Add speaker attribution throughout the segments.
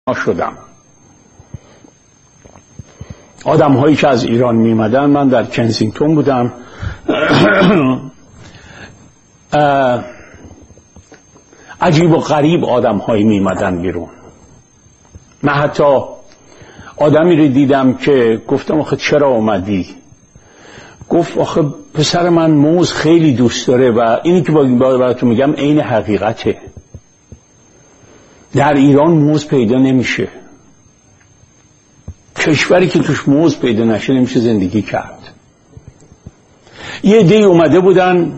Speaker 1: شدم. آدم هایی که از ایران میمدن، من در کنزینگتون بودم، عجیب و غریب آدم هایی میمدن بیرون. من حتی آدمی رو دیدم که گفتم آخه چرا اومدی؟ گفت آخه پسر من موز خیلی دوست داره و اینی که براتون میگم عین حقیقته. در ایران موز پیدا نمیشه. کشوری که توش موز پیدا نشه نمیشه زندگی کرد. یه عده‌ای اومده بودن،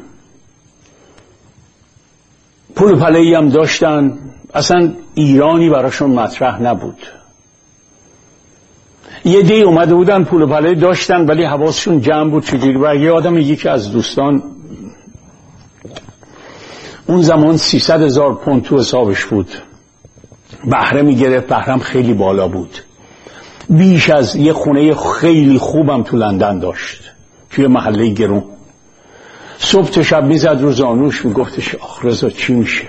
Speaker 1: پول پله‌ای هم داشتن، اصلا ایرانی براشون مطرح نبود. یه عده‌ای اومده بودن، پول پله‌ای داشتن ولی حواسشون جمع بود چجوری. و یه آدم، یکی از دوستان اون زمان 300,000 پوند تو حسابش بود، بهره میگرفت، بهرم خیلی بالا بود، بیش از یه خونه خیلی خوبم تو لندن داشت، توی محله گرون. صبح تا شب میزد رو زانوش، میگفتش آخ رضا چی میشه؟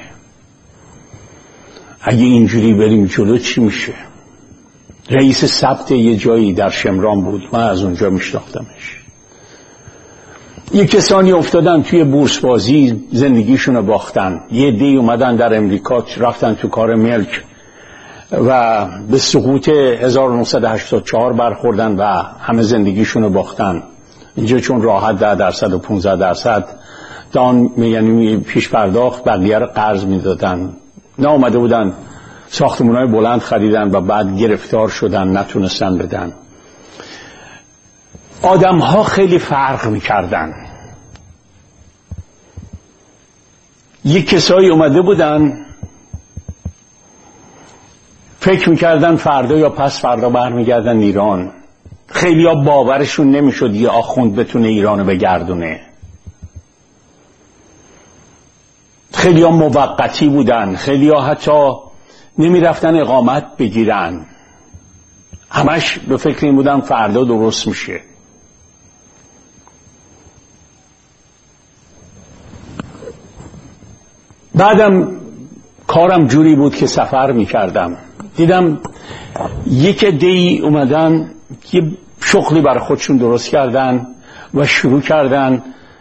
Speaker 1: اگه اینجوری بریم جلو چی میشه؟ رئیس ثبت یه جایی در شمران بود، من از اونجا میشناختمش. یه کسانی افتادن توی بورس بازی، زندگیشون رو باختن. یه عده‌ای اومدن در امریکا، رفتن تو کار ملک و به سقوط 1984 برخوردن و همه زندگیشون رو باختن. اینجا چون راحت 10% و 15% دان، یعنی پیش پرداخت، بقیه رو قرض میدادن. نه اومده بودن ساختمان‌های بلند خریدن و بعد گرفتار شدن، نتونستن بدن. آدم‌ها خیلی فرق می‌کردن. یک کسایی اومده بودن فکر می‌کردن فردا یا پس فردا برمیگردن ایران. خیلی‌ها باورشون نمی‌شد یه آخوند بتونه ایرانو بگردونه. خیلی‌ها موقتی بودن، خیلی‌ها حتی نمی‌رفتن اقامت بگیرن. همش به فکر این بودن فردا درست میشه. بعدم کارم جوری بود که سفر می‌کردم، دیدم یک عده‌ای اومدن یه شغلی برای خودشون درست کردن و شروع کردن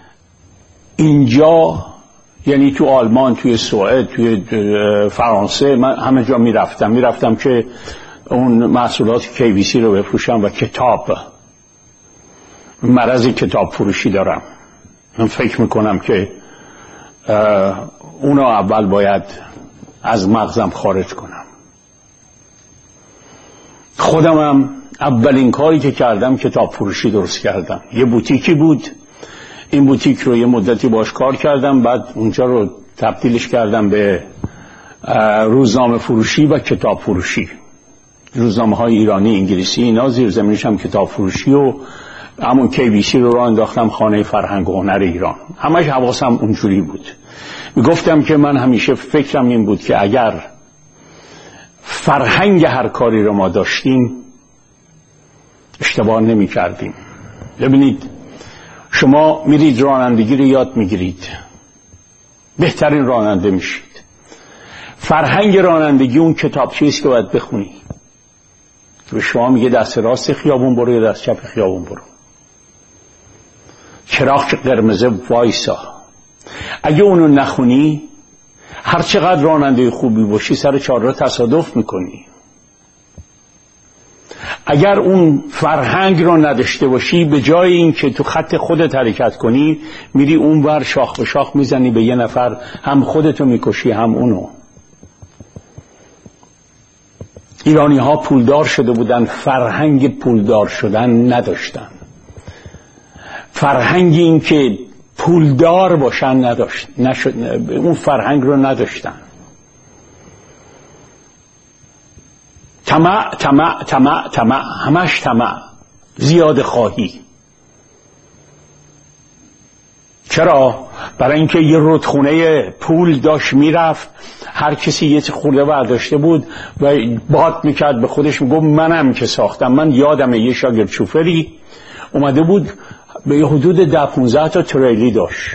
Speaker 1: اینجا، یعنی تو آلمان، توی سوئد، توی فرانسه، من همه جا میرفتم که اون محصولات KBC رو بفروشم و کتاب، مرض کتاب فروشی دارم. من فکر میکنم که اونو اول باید از مغزم خارج کنم. خودمم اولین کاری که کردم کتاب فروشی درست کردم. یه بوتیکی بود، این بوتیک رو یه مدتی باش کار کردم، بعد اونجا رو تبدیلش کردم به روزنامه فروشی و کتاب فروشی. روزنامه های ایرانی، انگلیسی، اینا، زیرزمینش هم کتاب فروشی و همون KBC رو راه انداختم، خانه فرهنگ و هنر ایران. همش حواسم اونجوری بود. میگفتم که من همیشه فکرم این بود که اگر فرهنگ هر کاری رو ما داشتیم اشتباه نمی کردیم. ببینید شما میرید رانندگی رو یاد میگیرید، بهترین راننده میشید. فرهنگ رانندگی اون کتابچه‌ایست که باید بخونی. به شما میگه دست راست خیابون برو یا دست چپ خیابون برو، چراغ قرمز وایسا. اگه اونو نخونی، هر چقدر راننده خوبی باشی سر چهارراه تصادف میکنی. اگر اون فرهنگ رو نداشته باشی، به جای این که تو خط خودت حرکت کنی، میری اونور شاخ به شاخ میزنی به یه نفر، هم خودتو میکشی هم اونو. ایرانی ها پولدار شده بودن، فرهنگ پولدار شدن نداشتن. فرهنگ این که پولدار باشن اون فرهنگ رو نداشتن. طمع، همش طمع، زیاده خواهی. چرا؟ برای اینکه یه رودخونه پول داشت میرفت، هر کسی یه خورده برداشته بود و باد میکرد به خودش، میگفت منم که ساختم. من یادمه یه شاگرد شوفری اومده بود به یه حدود 10-15 تا تریلی داشت.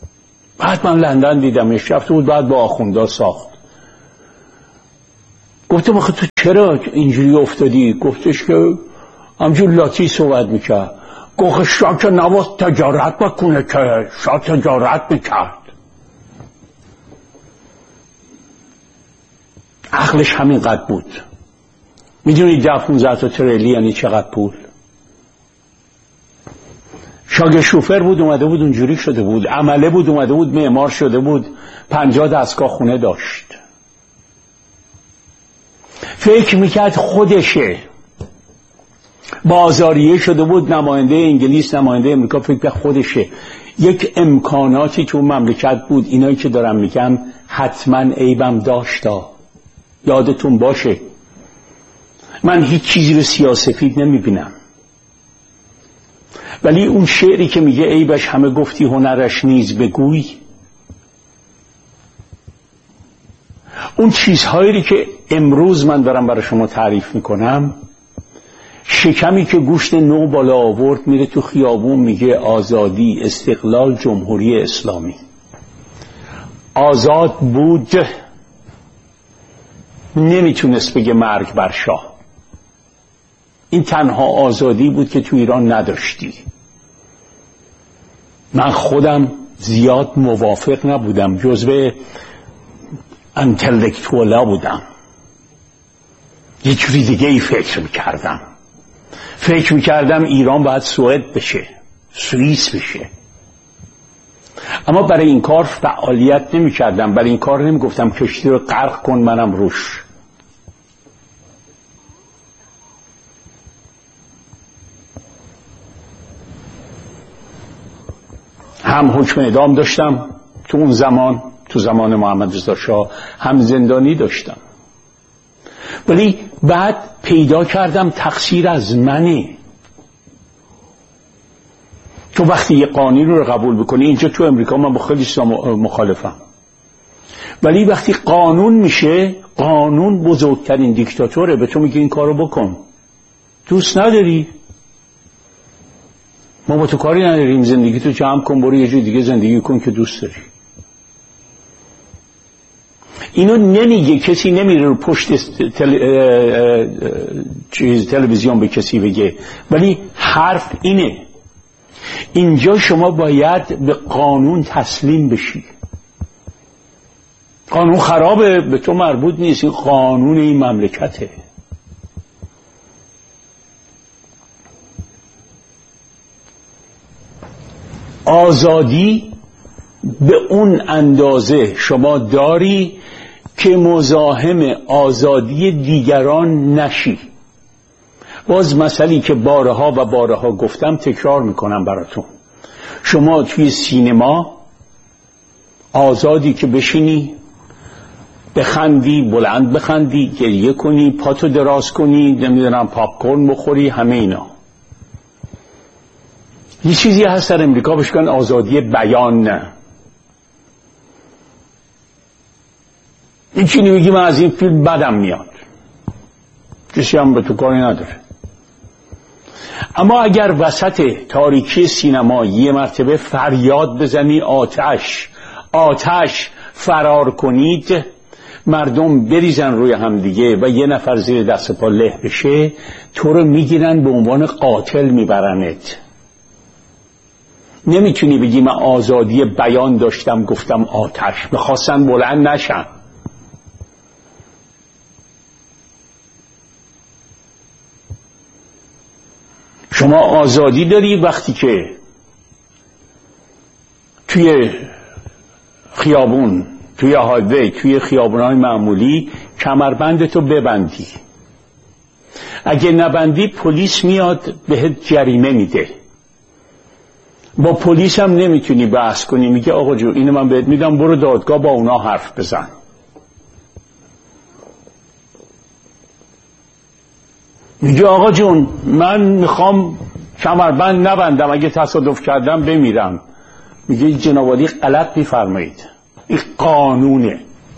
Speaker 1: بعد من لندن دیدمش، رفته بود بعد با آخوندا ساخت. گفتم آخه تو چرا اینجوری افتادی؟ گفتش که همجور لاتی صحبت میکرد. گفت شاه که نواز تجارت بکنه که شاه تجارت میکرد. عقلش همینقدر بود. میدونید 10-15 تا تریلی یعنی چقدر پول؟ شاگرد شوفر بود اومده بود اونجوری شده بود، عمله بود اومده بود معمار شده بود، 50 دستگاه خونه داشت. فکر میکرد خودشه. بازاریه شده بود، نماینده انگلیس، نماینده امریکا، فکر کرد خودشه. یک امکاناتی تو مملکت بود، اینایی که دارم میگم حتما عیبم داشتا. یادتون باشه من هیچ چیزی رو سیاه‌سفید نمیبینم، ولی اون شعری که میگه عیبش همه گفتی هنرش نیز بگوی، اون چیزهایی که امروز من دارم برای شما تعریف میکنم، شکمی که گوشت نو بالا آورد میره تو خیابون میگه آزادی، استقلال، جمهوری اسلامی. آزاد بود، نمیتونست بگه مرگ بر شاه. این تنها آزادی بود که تو ایران نداشتی. من خودم زیاد موافق نبودم، جزو انتلکتوالا بودم، یه جوری دیگه ای فکر میکردم ایران باید سوئد بشه، سوئیس بشه. اما برای این کار فعالیت نمیکردم، برای این کار نمیگفتم کشتی رو غرق کن منم روش. هم حکم اعدام داشتم تو اون زمان، تو زمان محمد رضا شاه، هم زندانی داشتم. ولی بعد پیدا کردم تقصیر از منه. تو وقتی یه قانون رو قبول بکنی، اینجا تو امریکا من با خیلی مخالفم، ولی وقتی قانون میشه، قانون بزرگترین دیکتاتوره، به تو میگه این کارو بکن. دوست نداری؟ ما با تو کاری نداریم، زندگی تو جمع کن، برو یه جای دیگه زندگی کن که دوست داری. اینو نمیگه، کسی نمیره رو پشت تلویزیون به کسی بگه، ولی حرف اینه. اینجا شما باید به قانون تسلیم بشی. قانون خرابه، به تو مربوط نیست، این قانون این مملکته. آزادی به اون اندازه شما داری که مزاحم آزادی دیگران نشی. باز مسئله که بارها و بارها گفتم تکرار میکنم براتون. شما توی سینما آزادی که بشینی، بخندی، بلند بخندی، گریه کنی، پاتو دراز کنی، نمیدونم پاپ کورن بخوری، همه اینا. یه چیزی هست در امریکا بهش میگن آزادی بیان. نه این چی نمیگی من از این فیلم بدم میاد، کسی هم به تو کاری نداره. اما اگر وسط تاریکی سینما یه مرتبه فریاد بزنی آتش آتش، فرار کنید، مردم بریزن روی همدیگه و یه نفر زیر دست پا له بشه، تو رو میگیرن به عنوان قاتل میبرنت. نمیتونی بگی من آزادی بیان داشتم گفتم آتش، بخواستن بلند نشن. شما آزادی داری وقتی که توی خیابون، توی هایوی، توی خیابونای معمولی کمربندتو ببندی. اگه نبندی پلیس میاد بهت جریمه میده. با پلیس هم نمیتونی بحث کنی، میگه آقا جو اینو من بهت میدم، برو دادگاه با اونا حرف بزن. میگه آقا جون من میخوام کمربند نبندم، اگه تصادف کردم بمیرم. میگه جناب عالی غلط میفرمایید، این قانونه.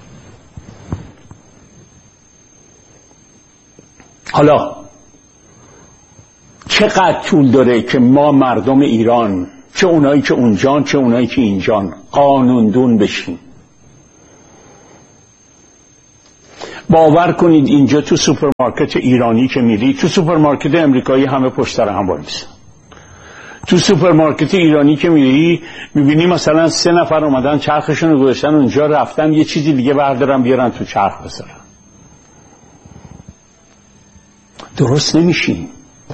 Speaker 1: حالا چقدر طول داره که ما مردم ایران، چه اونایی که اونجان چه اونایی که اینجان، قانون دون بشیم؟ باور کنید اینجا تو سوپرمارکت ایرانی که میری، تو سوپرمارکت امریکایی همه پشت سر هم وایسن. تو سوپرمارکت ایرانی که میری میبینی مثلا 3 نفر اومدن چرخشون رو گذاشتن اونجا، رفتن یه چیزی دیگه بردارن بیارن تو چرخ بذارن. درست نمیشین.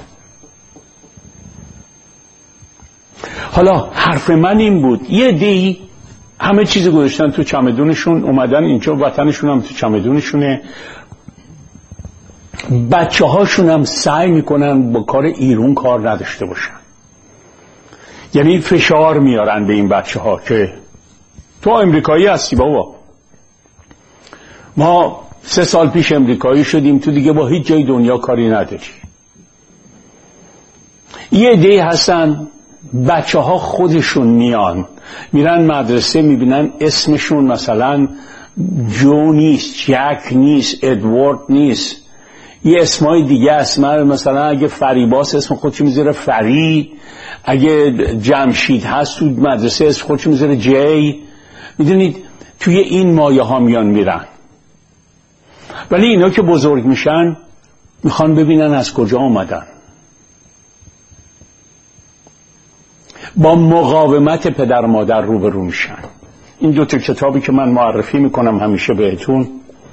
Speaker 1: حالا حرف من این بود، یه عده‌ای همه چیز گذاشتن تو چمدونشون، اومدن اینجا، وطنشون هم تو چمدونشونه، بچه هاشون هم سعی میکنن با کار ایرون کار نداشته باشن. یعنی فشار میارن به این بچه ها که تو امریکایی هستی بابا، ما 3 سال پیش امریکایی شدیم، تو دیگه با هیچ جای دنیا کاری نداری. یه عده هستن بچه ها خودشون میرن مدرسه، میبینن اسمشون مثلا جو نیست، جک نیست، ادوارد نیست، یه اسمای دیگه است. مثلا اگه فریباس اسم خودشو میذاره فری، اگه جمشید هست تو مدرسه اسم خودشو میذاره جی. میدونید توی این مایه ها میرن. ولی اینا که بزرگ میشن میخوان ببینن از کجا آمدن. با مقاومت پدر مادر روبرو میشن. این 2 کتابی که من معرفی میکنم همیشه بهتون،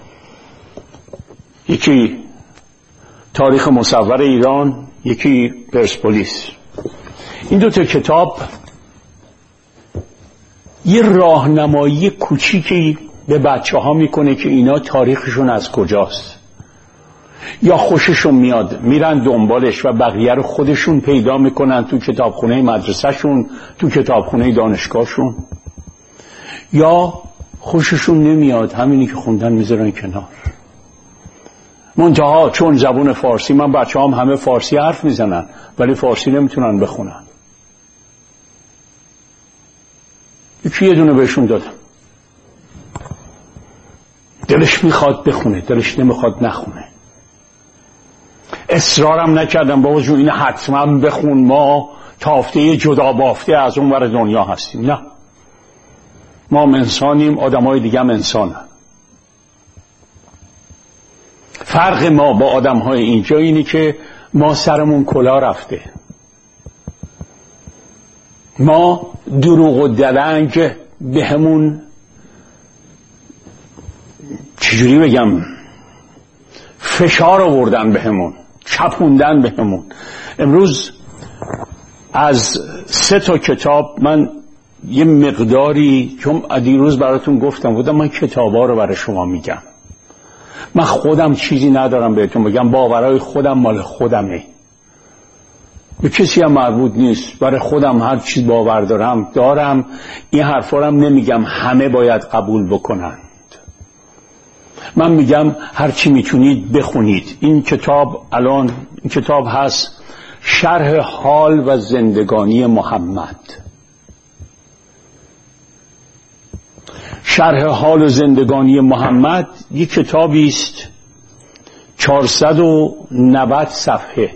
Speaker 1: یکی تاریخ مصور ایران، یکی پرسپولیس. این 2 کتاب یه راهنمایی کوچیکی به بچه ها میکنه که اینا تاریخشون از کجاست، یا خوششون میاد میرن دنبالش و بقیه رو خودشون پیدا میکنن تو کتابخونه مدرسهشون، تو کتابخونه دانشگاهشون، یا خوششون نمیاد همینی که خوندن میذارن کنار. منتها چون زبون فارسی، من بچه هم همه فارسی حرف میزنن ولی فارسی نمیتونن بخونن. یه دونه بهشون دادم، دلش میخواد بخونه، دلش نمیخواد نخونه. اصرارم نکردم بابا جون اینه حتما بخون، ما تافته جدا بافته از اون ور دنیا هستیم. نه، ما انسانیم، آدمای دیگه هم انسانن. فرق ما با آدمهای اینجا اینه که ما سرمون کلا رفته، ما دروغ و دلنگ به همون، چجوری بگم، فشار آوردن به همون، چپوندن به همون. امروز از 3 کتاب من یه مقداری، چون دیروز براتون گفتم بودم من کتابا رو برای شما میگم، من خودم چیزی ندارم بهتون بگم، باورهای خودم مال خودمه، به کسی هم مربوط نیست، برای خودم هر چیز باور دارم. این حرفا رو نمیگم همه باید قبول بکنن، من میگم هر چی میتونید بخونید. این کتاب الان این کتاب هست شرح حال و زندگانی محمد. شرح حال و زندگانی محمد یک کتابی است 490 صفحه.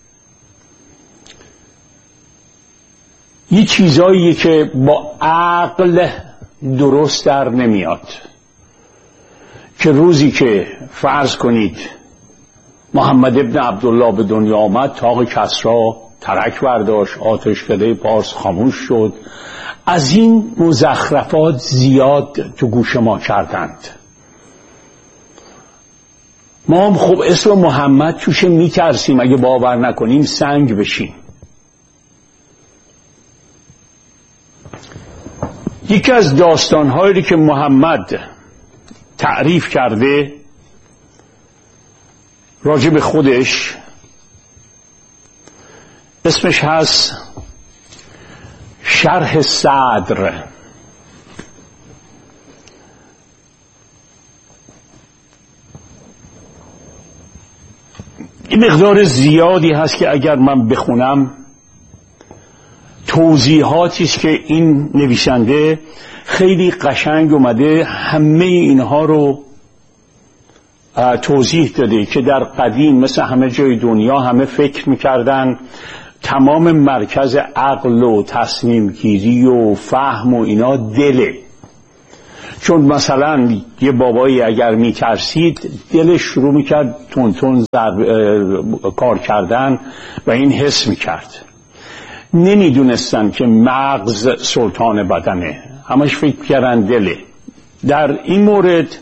Speaker 1: یه چیزایی که با عقل درست در نمیاد، که روزی که فرض کنید محمد ابن عبدالله به دنیا آمد، طاق کسری ترک برداشت، آتشکده پارس خاموش شد، از این مزخرفات زیاد تو گوش ما کردند. ما هم خب اسم محمد توش میترسیم، اگه باور نکنیم سنگ بشیم. یکی از داستانهایی که محمد تعریف کرده راجع به خودش، اسمش هست شرح صدر. این مقدار زیادی هست که اگر من بخونم، توضیحاتی است که این نویسنده خیلی قشنگ اومده همه اینها رو توضیح داده که در قدیم مثل همه جای دنیا همه فکر میکردن تمام مرکز عقل و تصمیم گیری و فهم و اینا دله. چون مثلا یه بابایی اگر میترسید دلش شروع میکرد تون کار کردن و این حس میکرد. نمیدونستن که مغز سلطان بدنه، همش فکر کردن دله. در این مورد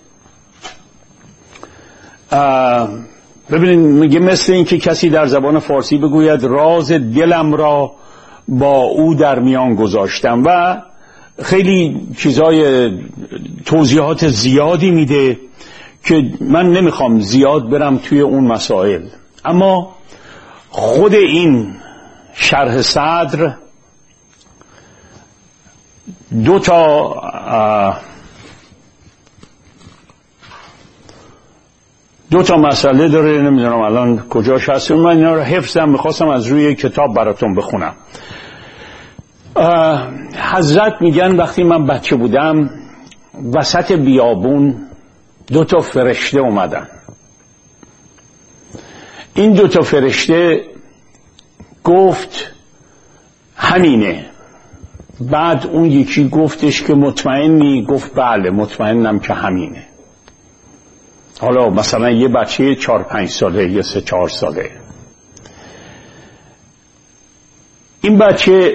Speaker 1: ببینید میگه مثل این که کسی در زبان فارسی بگوید راز دلم را با او در میان گذاشتم و خیلی چیزای توضیحات زیادی میده که من نمیخوام زیاد برم توی اون مسائل. اما خود این شرح صدر دو تا مسئله داره، نمیدونم الان کجاش هست. من اینا رو حفظم، میخواستم از روی کتاب براتون بخونم. حضرت میگن وقتی من بچه بودم وسط بیابون 2 تا فرشته اومدن. این 2 تا فرشته گفت همینه. بعد اون یکی گفتش که مطمئنی؟ گفت بله مطمئنم که همینه. حالا مثلا یه بچه 4-5 ساله یا 3-4 ساله، این بچه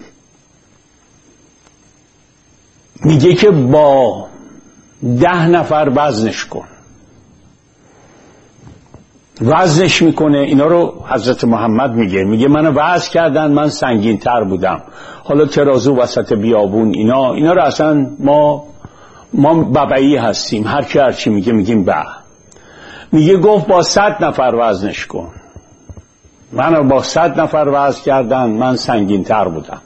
Speaker 1: میگه که با 10 نفر وزنش کن. وزنش میکنه. اینا رو حضرت محمد میگه منو وزن کردن، من سنگین تر بودم. حالا ترازو وسط بیابون اینا رو اصلا ما ببعی هستیم، هر کی هر چی میگه میگیم به. میگه گفت با 100 نفر وزنش کن. منو با 100 نفر وزن کردن، من سنگین تر بودم.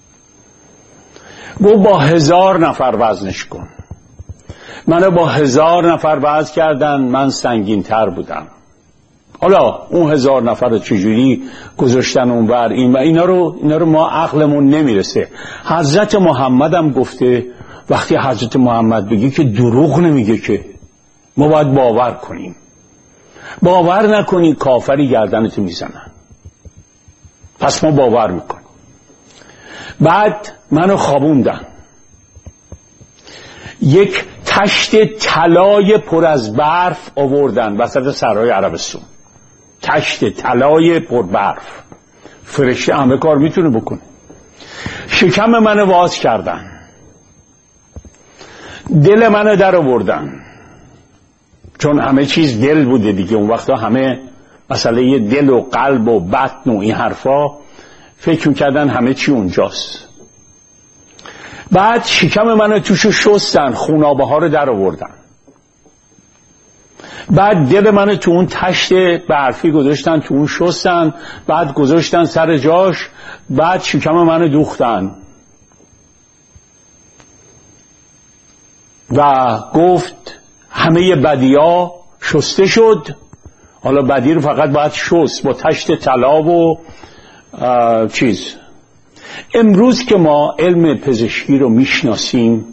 Speaker 1: گفت با 1000 نفر وزنش کن. منو با 1000 نفر وزن کردن، من سنگین تر بودم. حالا اون 1000 نفر رو چجوری گذاشتن اونور اینا رو ما عقلمون نمیرسه. حضرت محمد هم گفته وقتی حضرت محمد بگی که دروغ نمیگه، که ما باید باور کنیم. باور نکنی کافری گردنت میزنن. پس ما باور میکنیم. بعد منو خوابوندن. یک تشت طلای پر از برف آوردن وسط صحرای عربستان. تشت طلای پر برف. فرشته همه کار میتونه بکنه. شکم منو باز کردن. دل منو در آوردن، چون همه چیز دل بوده دیگه. اون وقتا همه مسئله دل و قلب و بطن و این حرفا فکر میکردن همه چی اونجاست. بعد شکم منو توشو شستن، خونابه ها رو در آوردن. بعد دل منو تو اون تشت برفی گذاشتن، تو اون شستن. بعد گذاشتن سر جاش. بعد شکم منو دوختن و گفت همه بدیا شسته شد. حالا بدی رو فقط باید شست با تشت طلا و چیز. امروز که ما علم پزشکی رو میشناسیم،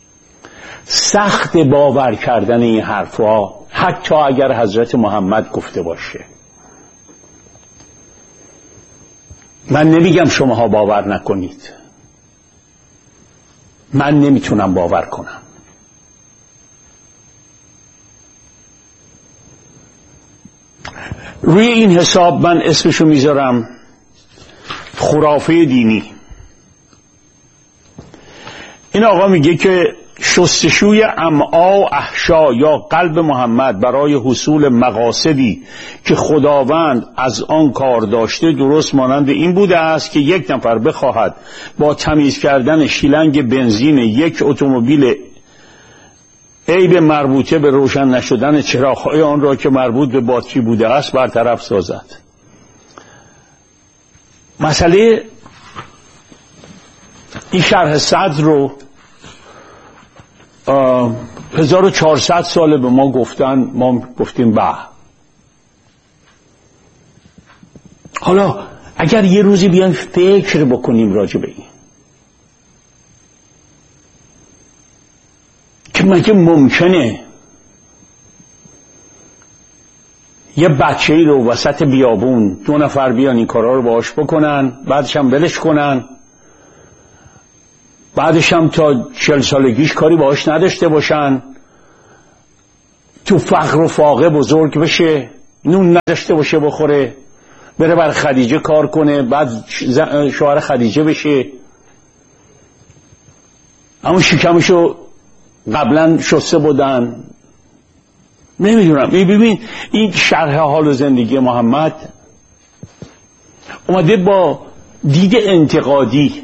Speaker 1: سخت باور کردن این حرفا، حتی اگر حضرت محمد گفته باشه. من نمیگم شماها باور نکنید، من نمیتونم باور کنم. روی این حساب من اسمشو میذارم خرافه دینی. این آقا میگه که شستشوی امعا و احشا یا قلب محمد برای حصول مقاصدی که خداوند از آن کار داشته درست مانند این بوده است که یک نفر بخواهد با تمیز کردن شیلنگ بنزین یک اتومبیل عیب مربوطه به روشن نشدن چراغ‌های آن را که مربوط به باتری بوده است برطرف سازد. مسئله این شرح صدر رو 1400 ساله به ما گفتن، ما گفتیم به. حالا اگر یه روزی بیایم فکر بکنیم راجع به این که مگه ممکنه یه بچه‌ای رو وسط بیابون 2 نفر بیان این کارا رو باهاش بکنن، بعدش هم ولش کنن، بعدش هم تا 40 سالگیش کاری باهاش نداشته باشن، تو فقر و فاقه بزرگ بشه، نون نداشته باشه بخوره، بره بر خدیجه کار کنه، بعد شوهر خدیجه بشه، همون شکمشو قبلا شسته بودن. نمیدونم. ببین این شرح حال و زندگی محمد اومده با دید انتقادی،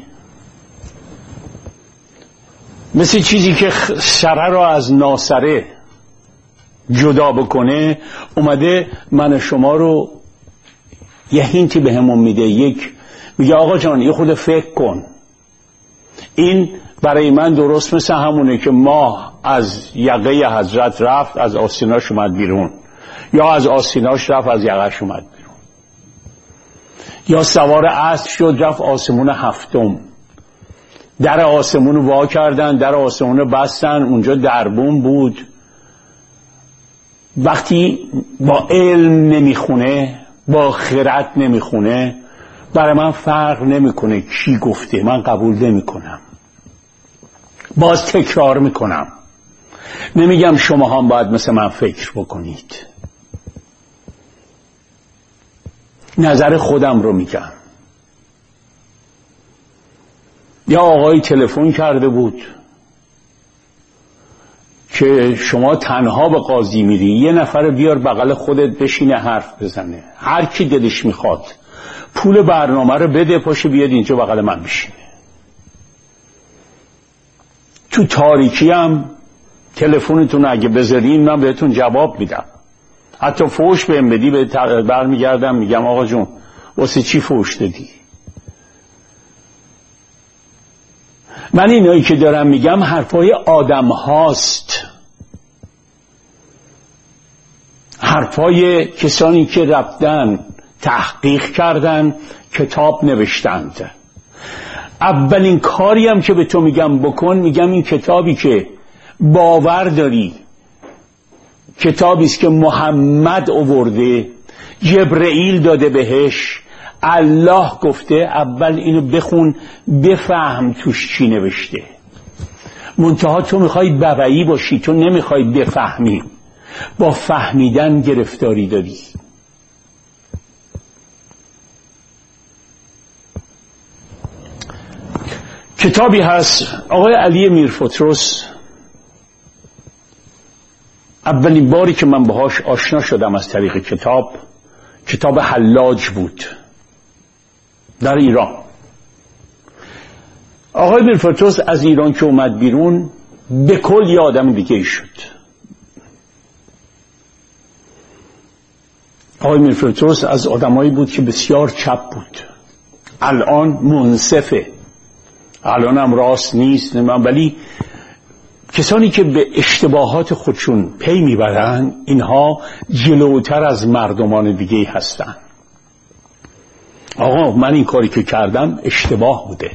Speaker 1: مثل چیزی که سره را از ناسره جدا بکنه، اومده من شما رو یه هینتی به همون میده. میگه آقا جان یه خود فکر کن، این برای من درست مثل همونه که ماه از یقه حضرت رفت از آستیناش اومد بیرون، یا از آستیناش رفت از یقهش اومد بیرون، یا سوار اسب شد رفت آسمون هفتم، در آسمون رو وا کردن، در آسمون رو بستن، اونجا دربون بود. وقتی با علم نمیخونه، با خرد نمیخونه، برای من فرق نمیکنه کی گفته، من قبول نمیکنم، باز تکرار میکنم. نمیگم شما هم باید مثل من فکر بکنید، نظر خودم رو میگم. یا آقای تلفن کرده بود که شما تنها به قاضی میری، یه نفر بیار بغل خودت بشینه حرف بزنه، هر کی دلش میخواد پول برنامه رو بده پاشه بیاد اینجا بغل من بشینه. تو تاریکی هم تلفنتون اگه بذارین من بهتون جواب میدم، حتی فوش بهم بدی برمیگردم میگم آقا جون واسه چی فوش دادی. من اینایی که دارم میگم حرفای آدم هاست، حرفای کسانی که رفتن تحقیق کردن، کتاب نوشتند. اولین کاری هم که به تو میگم بکن، میگم این کتابی که باور داری کتابی است که محمد آورده، جبرئیل داده بهش، الله گفته، اول اینو بخون بفهم توش چی نوشته. منتها تو میخوای ببعی باشی، تو نمیخوای بفهمی، با فهمیدن گرفتاری داری. کتابی هست آقای علی میرفتروس، اولین باری که من باهاش آشنا شدم از طریق کتاب حلاج بود در ایران. آقای میرفتروس از ایران که اومد بیرون به کل یه آدم دیگه شد. آقای میرفتروس از آدمایی بود که بسیار چپ بود، الان منصفه، الان هم راست نیست، ولی کسانی که به اشتباهات خودشون پی میبرن اینها جلوتر از مردمان دیگه هستن. آقا من این کاری که کردم اشتباه بوده.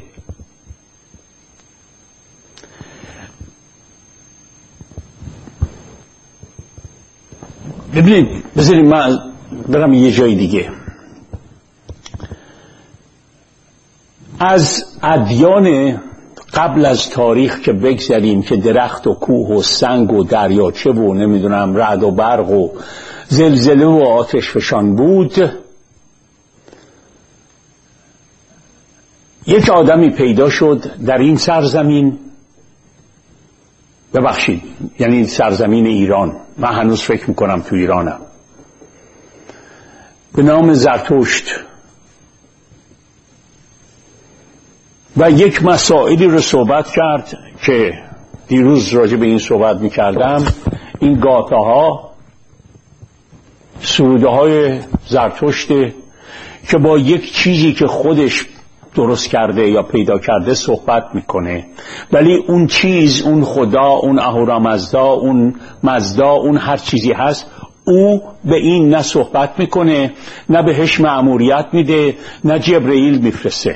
Speaker 1: ببینید بذارید من برم یه جای دیگه. از ادیان قبل از تاریخ که بگذاریم که درخت و کوه و سنگ و دریاچه و نمیدونم رعد و برق و زلزله و آتش فشان بود، یک آدمی پیدا شد در این سرزمین، ببخشید یعنی سرزمین ایران، من هنوز فکر میکنم تو ایرانم، به نام زرتشت، و یک مسائلی رو صحبت کرد که دیروز راجع به این صحبت میکردم. این گاته ها سروده های زرتشته که با یک چیزی که خودش درست کرده یا پیدا کرده صحبت میکنه، ولی اون چیز، اون خدا، اون اهورامزدا، اون مزدا، اون هر چیزی هست، او به این نه صحبت میکنه، نه بهش مأموریت میده، نه جبرئیل میفرسته.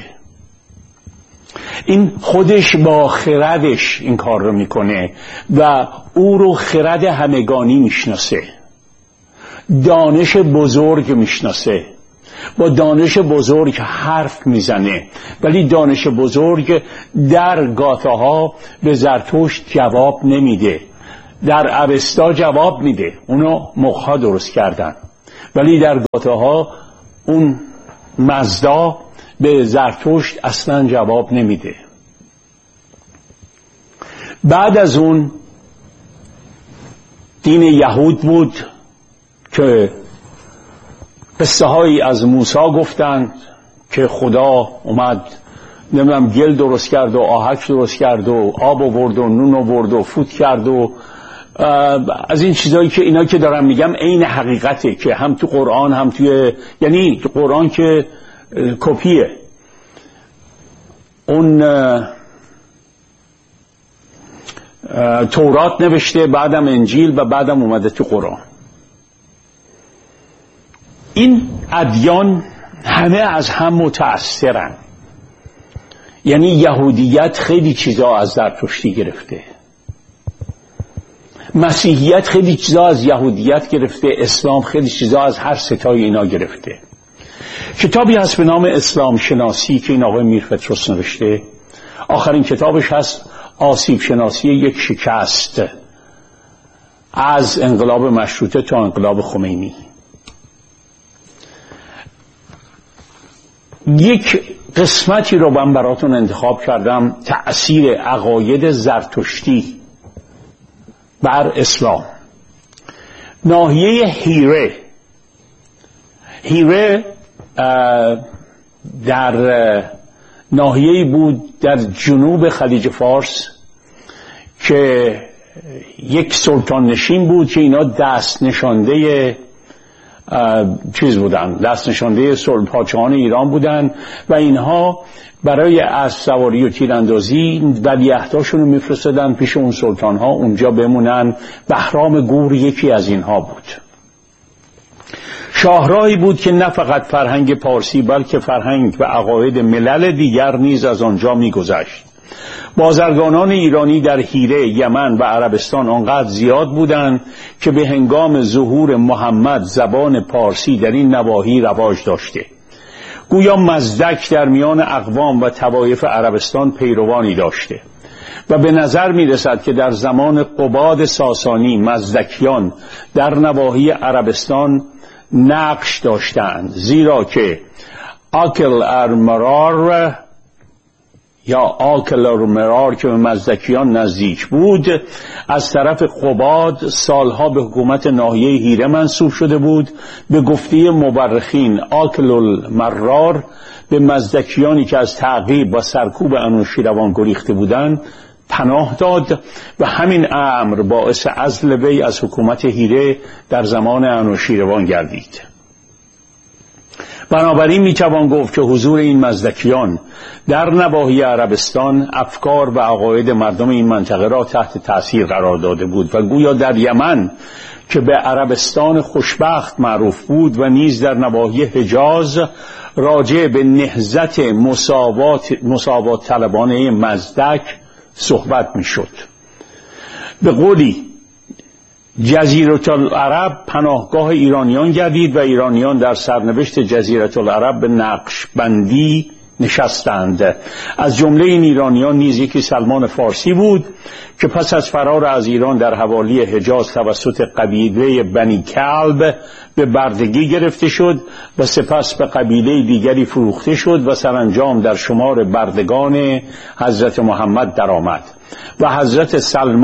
Speaker 1: این خودش با خردش این کار رو میکنه و او رو خرد همگانی میشناسه، دانش بزرگ میشناسه، با دانش بزرگ حرف میزنه، ولی دانش بزرگ در گاتاها به زرتشت جواب نمیده، در اوستا جواب میده، اونو مخها درست کردن، ولی در گاتاها اون مزدا به زرتشت اصلا جواب نمیده. بعد از اون دین یهود بود که قصه هایی از موسی گفتند که خدا اومد نمیدونم گل درست کرد و آهک درست کرد و آب آورد و نون آورد و فوت کرد و از این چیزایی که اینا که دارم میگم عین حقیقته که هم تو قرآن هم توی، یعنی قرآن که کپیه، اون تورات نوشته، بعدم انجیل و بعدم اومده تو قرآن. این ادیان همه از هم متأثرن، یعنی یهودیت خیلی چیزا از زرتشتی گرفته، مسیحیت خیلی چیزا از یهودیت گرفته، اسلام خیلی چیزا از هر ستای اینا گرفته. کتابی هست به نام اسلام شناسی که این آقای میرپطرس نوشته، آخرین کتابش هست آسیب شناسی یک شکست، از انقلاب مشروطه تا انقلاب خمینی. یک قسمتی رو من براتون انتخاب کردم، تأثیر عقاید زرتشتی بر اسلام. ناحیه هیره در ناحیه‌ای بود در جنوب خلیج فارس که یک سلطان نشین بود که اینا دست نشانده چیز بودن، دست نشانده پادشاهان ایران بودن و اینها برای اسب سواری و تیراندازی ولیعهداشون رو میفرستادن پیش اون سلطان ها اونجا بمونن. بهرام گور یکی از اینها بود. شاهراهی بود که نه فقط فرهنگ پارسی بلکه فرهنگ و عقاید ملل دیگر نیز از آنجا میگذشت. بازرگانان ایرانی در هیره، یمن و عربستان آنقدر زیاد بودند که به هنگام ظهور محمد زبان پارسی در این نواحی رواج داشته. گویا مزدک در میان اقوام و طوایف عربستان پیروانی داشته و به نظر می رسد که در زمان قباد ساسانی مزدکیان در نواحی عربستان نقش داشتند، زیرا که آکل ارمرار یا آکل ارمرار که به مزدکیان نزدیک بود از طرف قباد سالها به حکومت ناحیه هیره منصوب شده بود. به گفته مورخین آکل المرار به مزدکیانی که از تعقیب و سرکوب انوشیروان گریخته بودند پناه داد و همین امر باعث عزل وی از حکومت هیره در زمان انوشیروان گردید. بنابراین میتوان گفت که حضور این مزدکیان در نواحی عربستان افکار و عقاید مردم این منطقه را تحت تأثیر قرار داده بود و گویا در یمن که به عربستان خوشبخت معروف بود و نیز در نواحی حجاز راجع به نهضت مساوات طلبانه مزدک صحبت میشد. به قولی جزیره العرب پناهگاه ایرانیان گردید و ایرانیان در سرنوشت جزیره العرب به نقشبندی نشستند. از جمله این ایرانیان نیز یکی سلمان فارسی بود که پس از فرار از ایران در حوالی حجاز توسط قبیله بنی کلب به بردگی گرفته شد و سپس به قبیله دیگری فروخته شد و سرانجام در شمار بردگان حضرت محمد درآمد و حضرت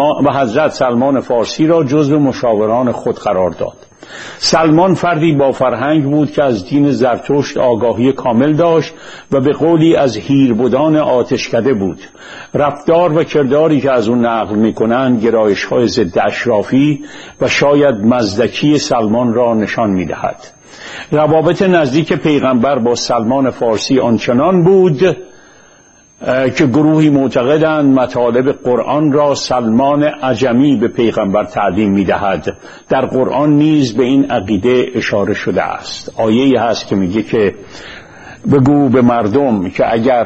Speaker 1: سلمان فارسی را جزو مشاوران خود قرار داد. سلمان فردی با فرهنگ بود که از دین زرتشت آگاهی کامل داشت و به قولی از هیربدان آتشکده بود. رفتار و کرداری که از اون نقل می‌کنند گرایش‌های ضد اشرافی و شاید مزدکی سلمان را نشان می‌دهد. روابط نزدیک پیغمبر با سلمان فارسی آنچنان بود که گروهی معتقدند مطالب قرآن را سلمان عجمی به پیغمبر تعلیم می‌دهد. در قرآن نیز به این عقیده اشاره شده است. آیه‌ای هست که میگه که بگو به مردم که اگر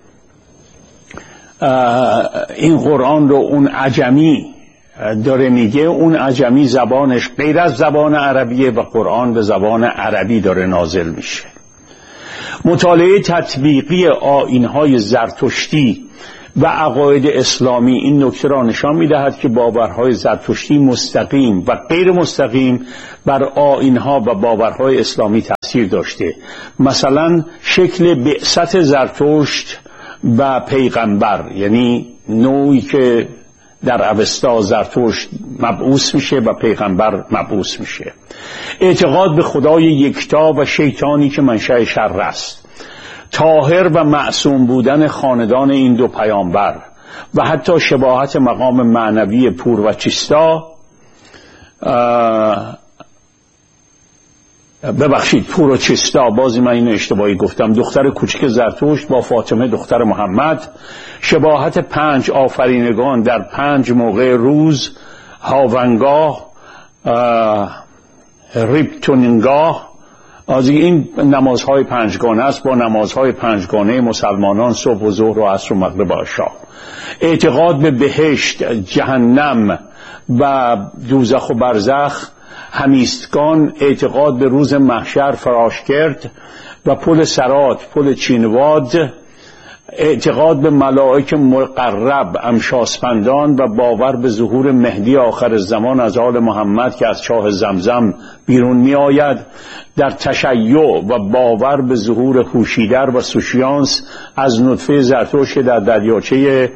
Speaker 1: این قرآن رو اون عجمی داره میگه، اون عجمی زبانش غیر از زبان عربیه و قرآن به زبان عربی داره نازل میشه. مطالعه تطبیقی آیین‌های زرتشتی و عقاید اسلامی این نکته را نشان می‌دهد که باورهای زرتشتی مستقیم و غیر مستقیم بر آیین‌ها و باورهای اسلامی تأثیر داشته. مثلا شکل بعثت زرتشت و پیغمبر، یعنی نوعی که در اوستا زرتشت مبعوث میشه و پیغمبر مبعوث میشه. اعتقاد به خدای یکتا و شیطانی که منشأ شر است، طاهر و معصوم بودن خاندان این دو پیامبر و حتی شباهت مقام معنوی پور و چیستا، پور و چیستا، بازی من اینو اشتباهی گفتم، دختر کوچک زرتشت با فاطمه دختر محمد، شباهت 5 آفرینگان در 5 موقع روز، هاونگاه، ریپتونینگاه، از این نمازهای 5گانه است با نمازهای 5گانه مسلمانان صبح و ظهر و عصر و مغرب و عشا. اعتقاد به بهشت، جهنم و دوزخ و برزخ، همیستگان، اعتقاد به روز محشر، فراشگرد و پل صراط، پل چینواد، اعتقاد به ملائک مقرب، امشاسپندان و باور به ظهور مهدی آخر الزمان از آل محمد که از چاه زمزم بیرون می آید، در تشیع و باور به ظهور هوشیدر و سوشیانس از نطفه زرتشت در دریاچه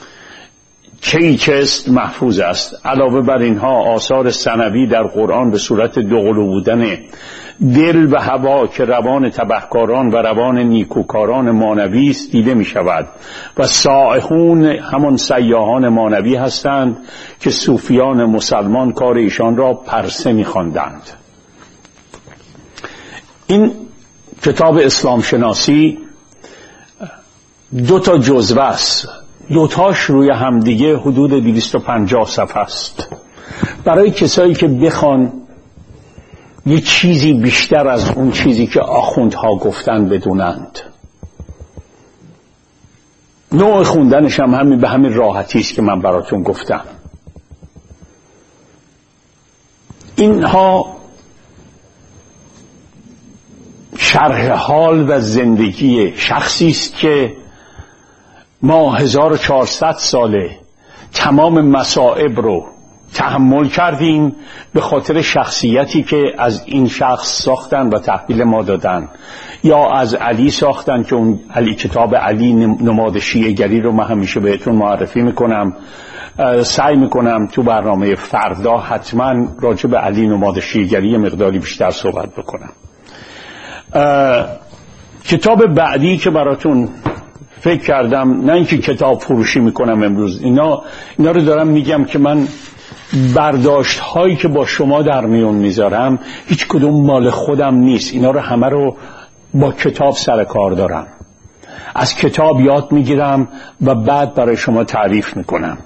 Speaker 1: چیچست محفوظ است. علاوه بر اینها آثار ثنوی در قرآن به صورت دوقلو بودن دل و هوا که روان تبهکاران و روان نیکوکاران مانوی است دیده می شود و سائحون همان سیاحان مانوی هستند که صوفیان مسلمان کار ایشان را پرسه می خواندند. این کتاب اسلام شناسی 2 جزوه است، 2تاش روی همدیگه حدود 250 صفحه است. برای کسایی که بخوان یه چیزی بیشتر از اون چیزی که آخوندها گفتن بدونند. نوع خوندنش هم همین به همین راحتی است که من براتون گفتم. اینها شرح حال و زندگی شخصی است که ما 1400 ساله تمام مصائب رو تحمل کردیم به خاطر شخصیتی که از این شخص ساختن و تحویل ما دادن، یا از علی ساختن که اون علی، کتاب علی نماد شیعه گری رو من همیشه بهتون معرفی میکنم. سعی میکنم تو برنامه فردا حتما راجع به علی نماد شیعه گری مقداری بیشتر صحبت بکنم. کتاب بعدی که براتون فکر کردم، نه اینکه کتاب فروشی میکنم امروز، اینا رو دارم میگم که من برداشت هایی که با شما در میون میذارم هیچ کدوم مال خودم نیست. اینا رو همه رو با کتاب سر کار دارم، از کتاب یاد میگیرم و بعد برای شما تعریف میکنم.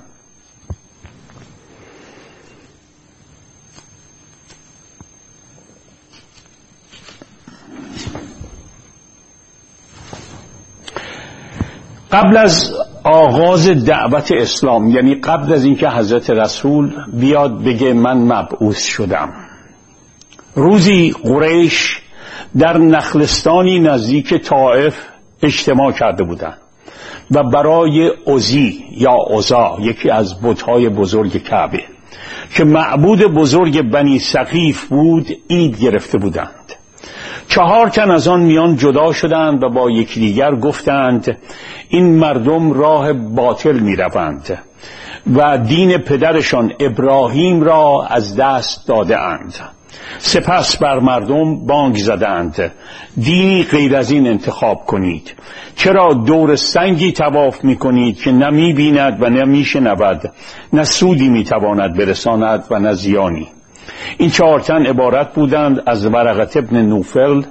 Speaker 1: قبل از آغاز دعوت اسلام، یعنی قبل از اینکه حضرت رسول بیاد بگه من مبعوث شدم، روزی قریش در نخلستانی نزدیک طائف اجتماع کرده بودند و برای عزی یا عزا، یکی از بت‌های بزرگ کعبه که معبود بزرگ بنی ثقیف بود، عید گرفته بودند. 4 تن از آن میان جدا شدند و با یکدیگر گفتند این مردم راه باطل می روند و دین پدرشان ابراهیم را از دست داده اند. سپس بر مردم بانگ زدند دینی غیر از این انتخاب کنید. چرا دور سنگی طواف می کنید که نه می بیند و نه می شنود، نه سودی می تواند برساند و نه زیانی. این 4 تن عبارت بودند از ورقة ابن نوفل،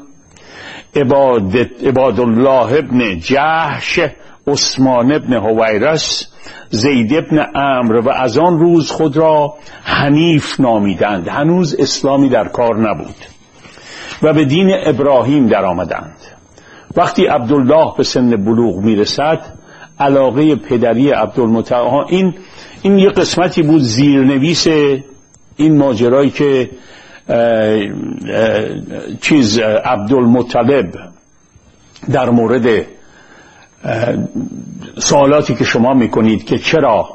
Speaker 1: عبادالله ابن جحش، عثمان ابن حویرث، زید ابن عمرو و از آن روز خود را حنیف نامیدند. هنوز اسلامی در کار نبود و به دین ابراهیم در آمدند. وقتی عبدالله به سن بلوغ میرسد، علاقه پدری عبدالمطلب، این یه قسمتی بود زیرنویس این ماجرایی که عبدالمطلب در مورد سوالاتی که شما میکنید که چرا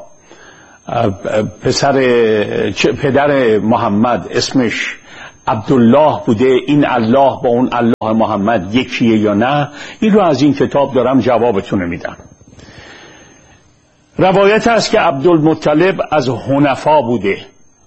Speaker 1: پدر محمد اسمش عبدالله بوده، این الله با اون الله محمد یکیه یا نه، این رو از این کتاب دارم جوابتون میدم. روایت هست که عبدالمطلب از حنفا بوده.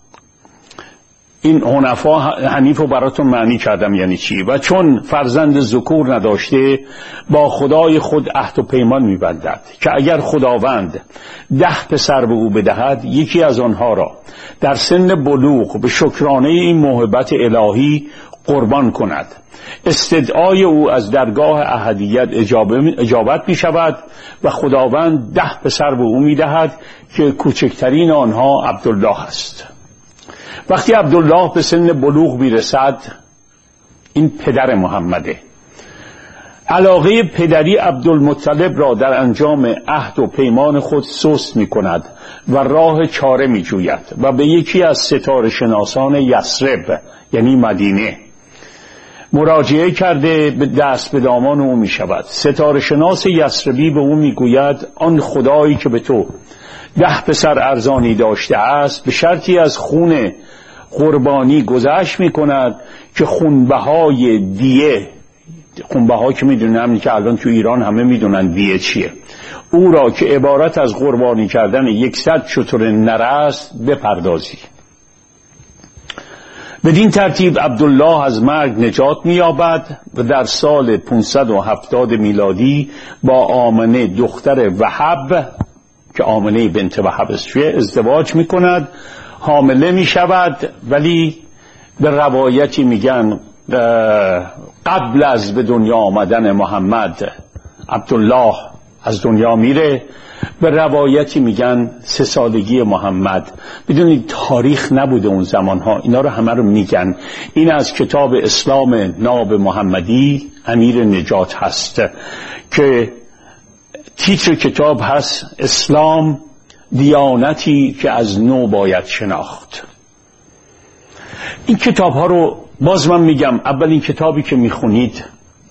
Speaker 1: این حنفا، حنیف رو براتون معنی کردم یعنی چی. و چون فرزند ذکور نداشته با خدای خود عهد و پیمان می‌بندد که اگر خداوند 10 پسر به او بدهد، یکی از آنها را در سن بلوغ به شکرانه این موهبت الهی قربان کند. استدعای او از درگاه احدیت اجابت می شود و خداوند 10 پسر به او می دهد که کوچکترین آنها عبدالله است. وقتی عبدالله به سن بلوغ می رسد، این پدر محمده، علاقه پدری عبدالمطلب را در انجام عهد و پیمان خود سست می کند و راه چاره می جوید و به یکی از ستاره شناسان یثرب یعنی مدینه مراجعه کرده به دست به دامان او می شود. ستاره شناس یثربی به او می گوید آن خدایی که به تو 10 پسر ارزانی داشته است به شرطی از خون قربانی گذشت می کند که خونبهای دیه، خونبها که میدونم که الان تو ایران همه میدونن دیه چیه، او را که عبارت از قربانی کردن 100 شتر نر است بپردازی. بدین ترتیب عبدالله از مرگ نجات می‌یابد و در سال 570 میلادی با آمنه دختر وهب که آمنه بنت وهب ازدواج می‌کند، حامله می‌شود. ولی به روایتی میگن قبل از به دنیا آمدن محمد عبدالله از دنیا میره. به روایتی میگن 3 سالگی محمد. بدونید تاریخ نبوده اون زمانها، اینا رو همه رو میگن. این از کتاب اسلام ناب محمدی امیر نجات هست که تیتر کتاب هست اسلام دیانتی که از نو باید شناخت. این کتاب ها رو باز من میگم، اولین کتابی که میخونید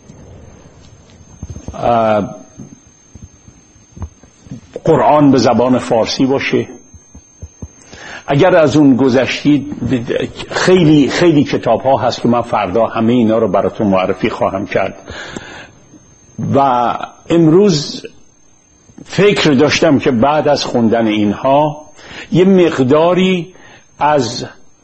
Speaker 1: قرآن به زبان فارسی باشه. اگر از اون گذشتید خیلی خیلی کتاب ها هست که من فردا همه اینا رو براتون معرفی خواهم کرد. و امروز فکر داشتم که بعد از خوندن اینها یه مقداری از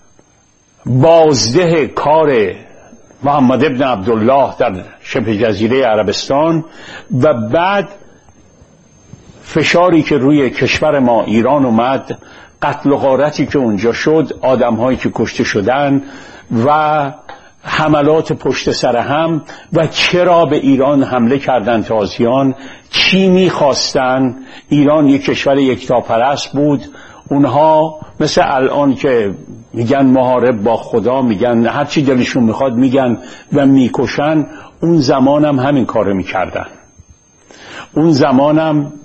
Speaker 1: بازده کار محمد ابن عبدالله در شبه جزیره عربستان و بعد فشاری که روی کشور ما ایران اومد، قتل و غارتی که اونجا شد، آدم‌هایی که کشته شدن و حملات پشت سر هم و چرا به ایران حمله کردن تازیان، چی می‌خواستن. ایران یک کشور یکتاپرست بود، اونها مثل الان که میگن محارب با خدا، میگن هر چی دلشون میخواد میگن و میکشن. اون زمانم همین کارو میکردن. اون زمانم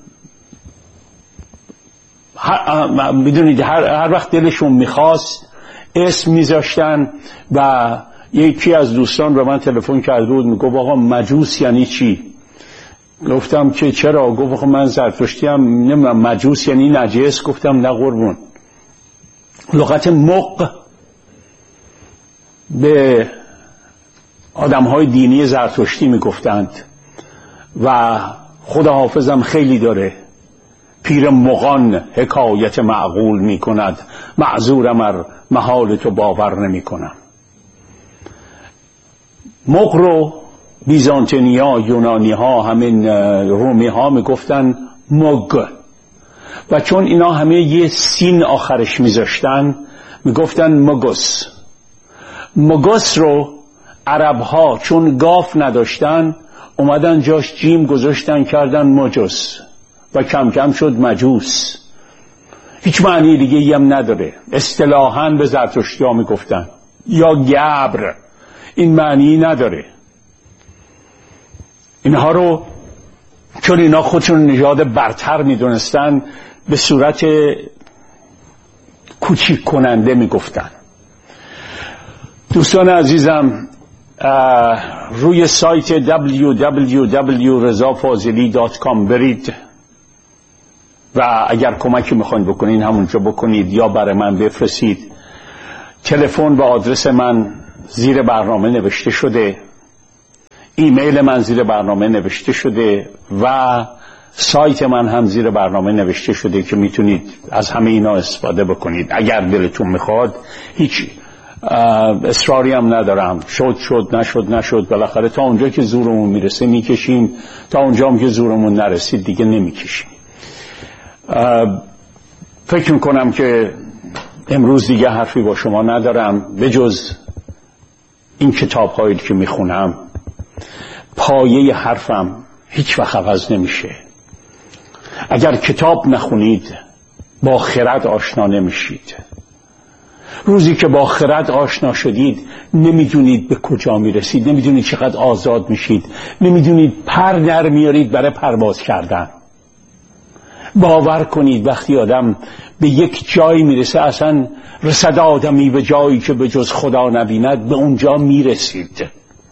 Speaker 1: بدونید هر وقت دلشون میخواست اسم میذاشتن. و یکی از دوستان به من تلفن کرده بود، میگفت آقا مجوس یعنی چی؟ گفتم که چرا؟ گفت آقا من زرتشتی ام، نمیدونم مجوس یعنی نجس. گفتم نه قربون، لغت مق به آدم‌های دینی زرتشتی میگفتند و خدا حافظم خیلی داره. پیر مغان حکایت معقول میکند، معذورم ار محال تو باور نمیکنم. مق رو بیزانتینیا، یونانی ها، همین رومی ها میگفتن مگ و چون اینا همه یه سین آخرش میذاشتن میگفتن مگس. مگس رو عرب ها چون گاف نداشتن اومدن جاش جیم گذاشتن کردن مجوس و کم کم شد مجوس. هیچ معنی دیگه ای هم نداره. اصطلاحاً به زرتشتی ها میگفتن یا گبر، این معنی نداره. اینها رو چون اینا خودشون نژاد برتر میدونستن به صورت کوچیک کننده میگفتن. دوستان عزیزم، روی سایت www.rezafazili.com برید و اگر کمکی میخواین بکنین همونجا بکنید یا برای من بفرستید. تلفن و آدرس من زیر برنامه نوشته شده، ایمیل من زیر برنامه نوشته شده و سایت من هم زیر برنامه نوشته شده که میتونید از همه اینا استفاده بکنید. اگر دلتون میخواد، هیچ اصراری هم ندارم، شد نشد، بالاخره تا اونجا که زورمون میرسه میکشیم، تا اونجا هم که زورمون نرسید دیگه نمیکشیم. فکر میکنم که امروز دیگه حرفی با شما ندارم به جز این کتاب هایی که میخونم. پایه حرفم هیچ وقت عوض نمیشه. اگر کتاب نخونید با خرد آشنا نمیشید. روزی که با خرد آشنا شدید نمیدونید به کجا میرسید، نمیدونید چقدر آزاد میشید، نمیدونید پر در میارید برای پرواز کردن. باور کنید وقتی آدم به یک جایی میرسه، اصلا رسد آدمی به جایی که به جز خدا نبیند، به اونجا میرسید.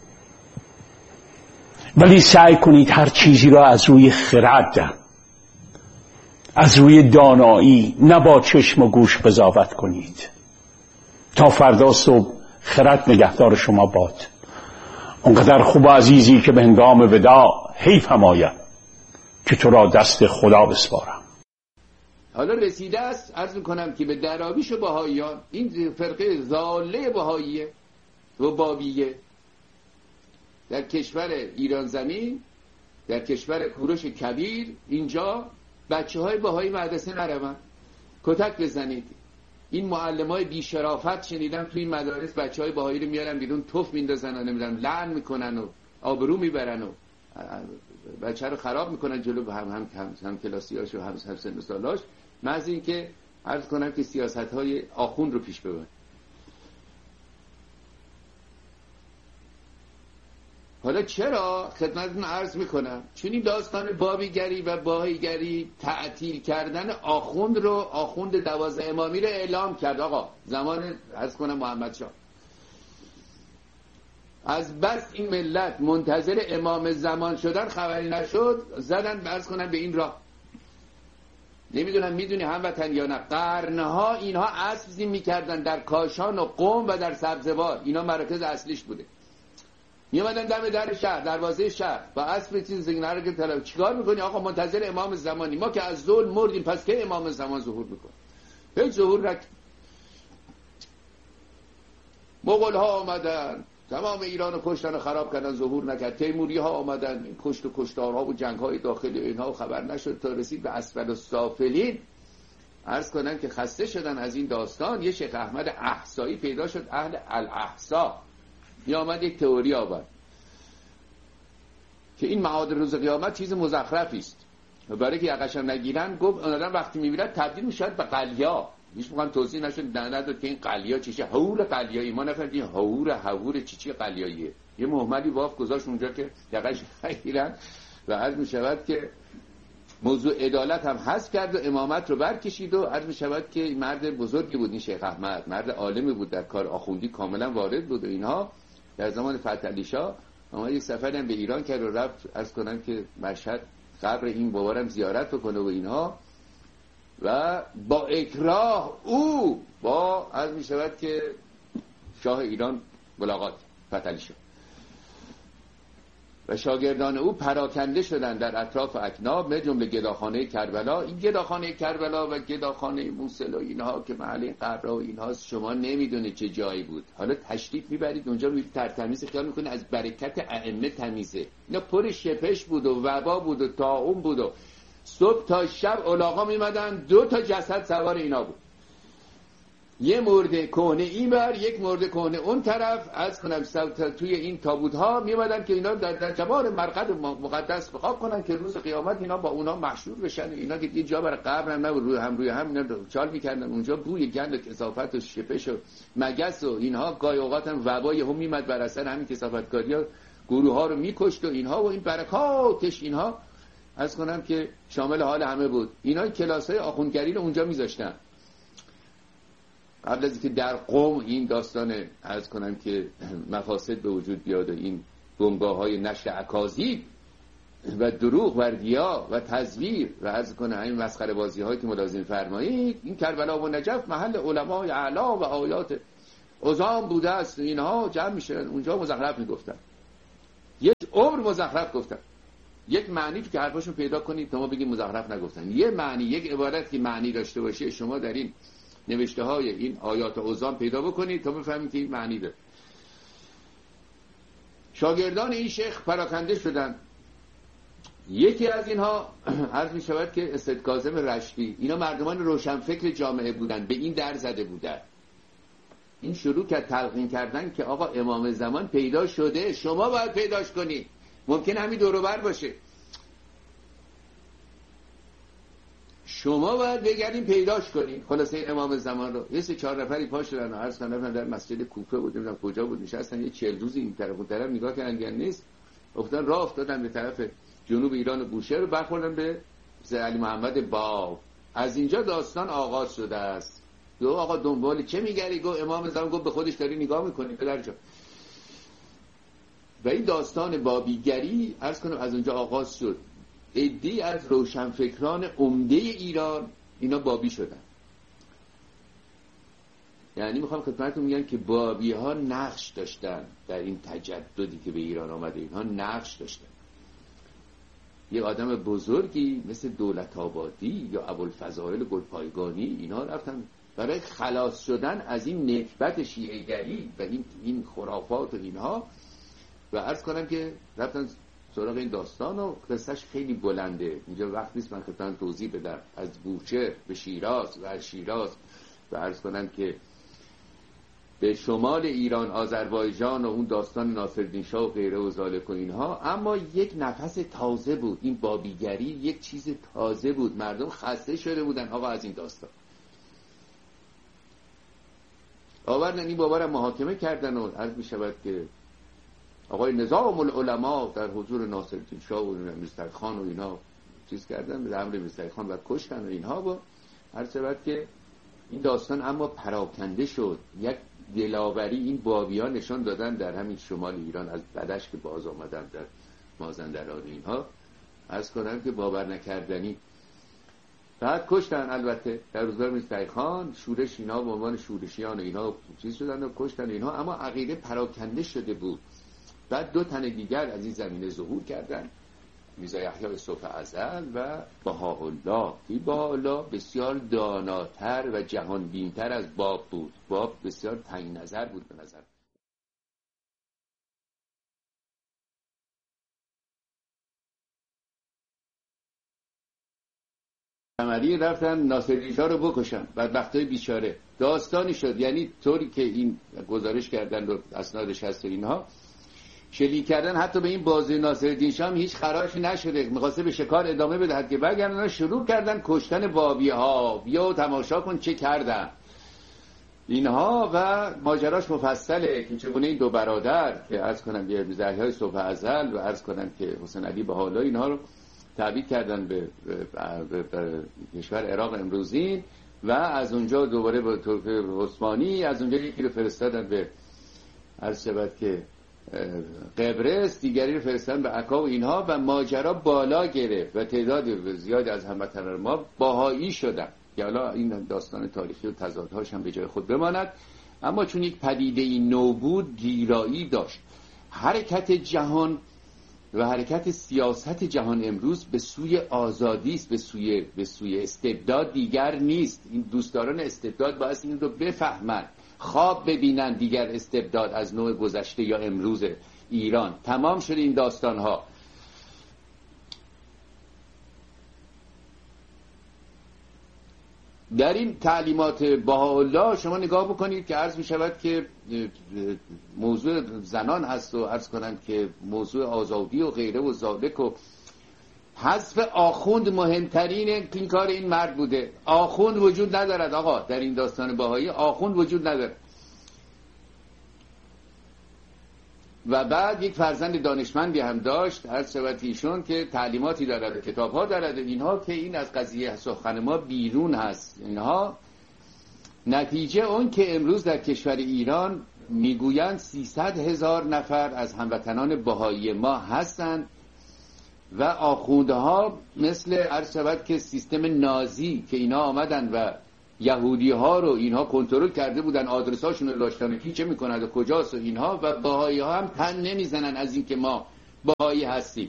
Speaker 1: ولی سعی کنید هر چیزی را از روی خرد، از روی دانایی، نه با چشم و گوش قضاوت کنید. تا فردا صبح خرد نگهدار شما باد. اونقدر خوب و عزیزی که به هنگام وداع حیف هم آید که تو را دست خدا بسپارم.
Speaker 2: حالا رسیده است عرض میکنم که به دراویش بهائیان، این فرقه ضاله بهائیه و بابیه در کشور ایران زمین، در کشور کوروش کبیر، اینجا بچه های بهایی مدرسه نروند، کتک بزنید. این معلمای بی شرافت شنیدم توی این مدارس بچه های بهایی رو میارن بیرون، توف میندازن و نمیدونم لعن میکنن و آبرو میبرن و بچه رو خراب میکنن جلو هم کلاسیاش و هم سن و سالاش، محض این که عرض کنم که سیاست های آخوند رو پیش ببرن. حالا چرا خدمتتون عرض میکنم؟ چون این داستان بابیگری و باهیگری تعطیل کردن آخوند رو، آخوند 12 امامی رو اعلام کرد. آقا زمان عرض کنم محمد شاه، از بس این ملت منتظر امام زمان شدن خبری نشد، زدن عرض کنم به این راه. نمیدونم میدونی هموطن یا نه، قرنها اینها اسب زین میکردن در کاشان و قم و در سبزوار، اینا مراکز اصلیش بوده. میامدن دم در شهر، دروازه شهر با اسب چیز زینه رو که طلب. چیکار میکنی آقا؟ منتظر امام زمانی. ما که از ظلم مردیم، پس که امام زمان ظهور میکنه؟ هیچ ظهور نکرد. مغول ها آمدن تمام ایران رو کشتن و خراب کردن، ظهور نکرد. تیموری ها آمدن کشت و کشتارها و جنگ های داخلی اینها خبر نشد تا رسید به اسفل السافلین. عرض کنن که خسته شدن از این داستان. یه شیخ احمد احصایی پیدا شد، اهل الاحصا، یا آمد یک تئوری آورد که این معاد روز قیامت چیز مزخرفی است و برای که یقشم نگیرن، گفت اون آدم وقتی میبیرد تبدیل میشد به قلیا. هیچ موقع توضیح نشد، نداد که این قلیا چیشه، حور قلیایی. ما نفهمیدیم حور چی قلیاییه. یه محمدی واف گذاشت اونجا که یقش نگیرن و عرض میشود که موضوع عدالت هم حذف کرد و امامت رو برکشید و عرض میشود که مرد بزرگی بود این شیخ احمد، مرد عالمی بود، در کار آخوندی کاملا وارد بود و اینها. در زمان فتح علی شاه اما یک سفری هم به ایران کرد و رفت عرض کنم که مشهد قبر این بابارم زیارت بکنه و اینها، و با اکراه او با عرض می شود که شاه ایران ملاقات فتح علی شاه و شاگردان او پراکنده شدن در اطراف اکناب، به جمله گداخانه کربلا. این گداخانه کربلا و گداخانه موصل و اینها که محل قبرها و اینهاست، شما نمیدونید چه جایی بود. حالا تشریف میبرید اونجا، میبینید ترتمیز خیال میکنید از برکت ائمه تمیزه. اینا پر شپش بود و وبا بود و طاعون بود و صبح تا شب علاقا میمدن، 2 تا جسد سوار اینا بود، یه مرده کهنه این بر، یک مرده کهنه اون طرف. از کنم توی این تابوت ها میمدن که اینا در جبار مرقد مقدس بخواب کنن که روز قیامت اینا با اونا محشور بشن. اینا که یه جا برای قبر هم نبود، روی هم اینا چال میکردن اونجا. بوی گند و کثافت و شپش و مگس و اینها گاهی اوقات هم وبای هم میمد بر اثر همین کثافتکاری‌ها، گروه ها رو میکشت و اینها و این برکاتش اینها از کنم که شامل حال همه بود. اینا کلاس‌های آخوندگری رو اونجا میذاشتن. قبل از اینکه در قم این داستان عرض کنم که مفاسد به وجود بیاد و این بنگاه‌های نشر اکاذیب و دروغ و ریا و تزویر و عرض کنم این مسخره بازی‌هایی که ملازم فرمایید، این کربلا و نجف محل علمای اعلا و آیات عظام بوده است. اینها جمع میشن اونجا مزخرف میگفتن، یک عمر مزخرف گفتن. یک معنی که حرفاشون پیدا کنید تا ما بگیم مزخرف نگفتن. یه معنی، یک عبارت که معنی داشته باشه شما در این نوشته های این آیات عظام پیدا بکنید تا بفهمید که این معنی داره. شاگردان این شیخ پراکنده شدن. یکی از اینها عرض می شود که استاد کاظم رشتی، اینا مردمان روشنفکر جامعه بودن، به این در زده بودن. این شروع کرد تلقین کردن که آقا امام زمان پیدا شده، شما باید پیداش کنید، ممکن همین دور و بر باشه، شما باید بگردین پیداش کنید. خلاصه این امام زمان رو یه 3-4 نفری پا شدن و عرض کردن در مسجد کوفه بود، نمیدونم کجا بود، نشستن یه 40 روزی این طرف اون طرف نگاه کردن نیست، افتادن راه افتادن به طرف جنوب ایران و بوشهر رو برخوردن به علی محمد باب. از اینجا داستان آغاز شده است. دو آقا دنبال چه میگری؟ گفت امام زمان. گفت به خودش داری نگاه میکنی پدر جان. و این داستان بابیگری عرض کنم از اونجا آغاز شد. عده‌ای از روشنفکران عمده ایران اینا بابی شدن. یعنی میخوام خدمتتون میگم که بابی ها نقش داشتن در این تجددی که به ایران آمده. اینها نقش داشتن. یه آدم بزرگی مثل دولت آبادی یا ابوالفضائل گلپایگانی اینا رفتن برای خلاص شدن از این نکبت شیعه‌گری و این خرافات و اینها، و عرض کنم که رفتن سراغ این داستان و قصهش خیلی بلنده. اینجا وقت نیست من خدمتتون توضیح بدم. از بوشهر به شیراز و از شیراز و عرض کنم که به شمال ایران، آذربایجان و اون داستان ناصرالدین شاه و غیره و ذالک و اینها. اما یک نفس تازه بود این بابیگری، یک چیز تازه بود. مردم خسته شده بودن آقا از این داستان. آوردن این بابا را محاکمه کردن و عرض می شود که آقای نظام العلماء در حضور ناصرالدین شاه و میرزا خان و اینها چیز کردن، به امر میرزا خان و کشتن و اینها. با هر شود که این داستان اما پراکنده شد. یک دلاوری این بابیان نشان دادن در همین شمال ایران، از بدش که باز آمدن در مازندران اینها، عرض کنم که باور نکردنی. بعد کشتن البته در روزگار میرزا خان، شورش اینا به عنوان شورشیان و اینا چیز شدن و کشتن اینها، اما عقیده پراکنده شده بود. بعد 2 تن دیگر از این زمینه ظهور کردن، میرزا یحیی صبح ازل و بهاءالله. این بهاءالله بسیار داناتر و جهان بینتر از باب بود. باب بسیار تنگ نظر بود به نظر. عملی رفتن ناصرالدین شاه رو بکشن، بدبختای بیچاره. داستانی شد، یعنی طوری که این گزارش کردن و اسنادش هست و اینها شلیک کردن حتی به این بازوی ناصرالدین شاه هیچ خراش نشده، می‌خواسته به شکار ادامه بده که برگردن. شروع کردن کشتن بابی ها. بیا و تماشا کن چه کردن اینها. و ماجراش مفصله که چگونه این 2 برادر که عرض کنم یه میرزا صبح ازل و عرض کنم که حسین علی بهاءالله اینها رو تبعید کردن به کشور عراق امروزین و از اونجا دوباره به ترک عثمانی، از اونجا یکی رو فرستادن به عرض شود که قبرس، دیگری رو فرستادن به عکا و اینها. و ماجرا بالا گرفت و تعداد زیادی از هموطنان ما باهایی شدن. که حالا این داستان تاریخی و تضادهاش هم به جای خود بماند، اما چون یک پدیده نو بود گیرایی داشت. حرکت جهان و حرکت سیاست جهان امروز به سوی آزادی است، به سوی استبداد دیگر نیست. این دوستداران استبداد باید این رو بفهمن، خواب ببینن دیگر استبداد از نوع گذشته یا امروز ایران. تمام شده این داستان ها. در این تعلیمات بهاءالله شما نگاه بکنید که عرض می شود که موضوع زنان هست و عرض کنند که موضوع آزادی و غیره و ذالک و حذف آخوند مهمترین این کار این مرد بوده. آخوند وجود ندارد آقا، در این داستان بهایی آخوند وجود ندارد. و بعد یک فرزند دانشمندی هم داشت عرض شود ایشون که تعلیماتی دارد، کتاب‌ها دارد اینها، که این از قضیه سخن ما بیرون هست. اینها نتیجه اون که امروز در کشور ایران میگویند 300,000 نفر از هموطنان بهایی ما هستند و آخوندها مثل عرض شود که سیستم نازی که اینا آمدن و یهودی ها رو اینها کنترل کرده بودن، آدرس هاشون رو داشتن و کی چه میکنند و کجاست و اینها، و بهایی ها هم تن نمیزنن از این که ما بهایی هستیم.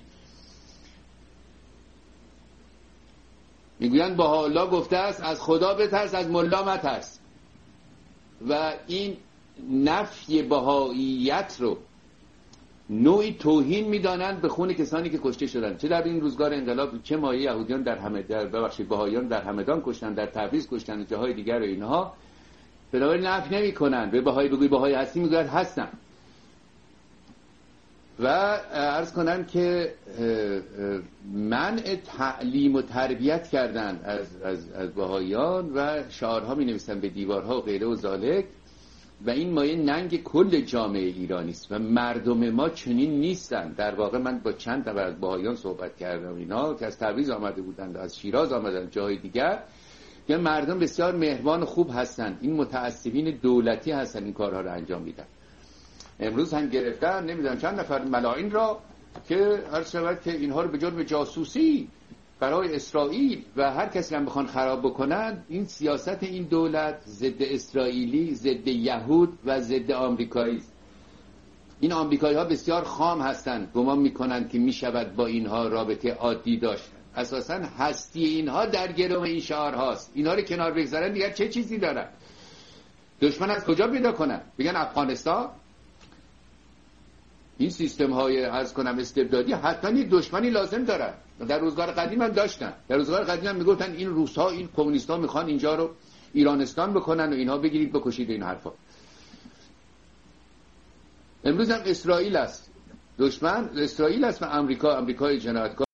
Speaker 2: میگویند بهاءالله گفته است از خدا بترس از ملا مترس، و این نفی بهاییت رو نوعی توهین میدانند به خون کسانی که کشته شدند، چه در این روزگار انقلاب، چه مایه یهودیان بهاییان در همدان کشتن، در تبریز کشتن، جاهای دیگر و اینها. بنابراین نفی نمی کنند. به بهایی بگوی بهایی هستی، میگوید هستم. و عرض کنم که منع تعلیم و تربیت کردن از بهاییان و شعارها می نویسن به دیوارها و غیره و ذالک، و این مایه ننگ کل جامعه ایرانی است و مردم ما چنین نیستن. در واقع من با چند نفر از بهاییان صحبت کردم، اینا که از تبریز آمده بودند، از شیراز آمدن، جای دیگر، که مردم بسیار مهربان خوب هستن. این متعصبین دولتی هستن این کارها رو انجام میدن. امروز هم گرفتن نمیدونم چند نفر ملاعین را که عرض شود که اینها رو به جرم جاسوسی برای اسرائیل و هر کسی هم بخوان خراب بکنن. این سیاست این دولت ضد اسرائیلی، ضد یهود و ضد آمریکایی. این آمریکایی ها بسیار خام هستند، گمان میکنند که میشود با اینها رابطه عادی داشت. اساسا هستی اینها در گرو این شعار هاست. اینها رو کنار بگذارن دیگر چه چیزی دارن؟ دشمن از کجا پیدا کنن؟ بگن افغانستان. این سیستم های عرض کنم استبدادی حتما یک دشمنی لازم دارن. در روزگار قدیم هم داشتن. در روزگار قدیم هم میگفتن این روس ها، این کمونیست ها میخوان اینجا رو ایرانستان بکنن و اینها بگیرید بکشید این حرفا. امروز هم اسرائیل است، دشمن اسرائیل است و امریکای جنایتکار